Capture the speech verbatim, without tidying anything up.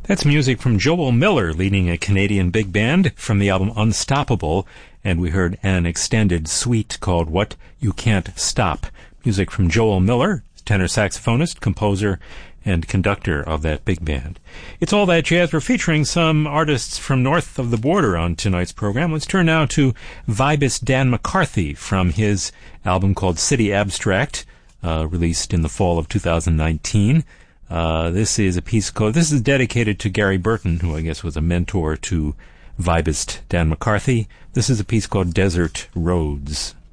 That's music from Joel Miller, leading a Canadian big band, from the album Unstoppable, and we heard an extended suite called What You Can't Stop. Music from Joel Miller, tenor saxophonist, composer, and conductor of that big band. It's All That Jazz. We're featuring some artists from north of the border on tonight's program. Let's turn now to vibist Dan McCarthy from his album called City Abstract, uh, released in the fall of two thousand nineteen. Uh, this is a piece called, this is dedicated to Gary Burton, who I guess was a mentor to vibist Dan McCarthy. This is a piece called Desert Roads.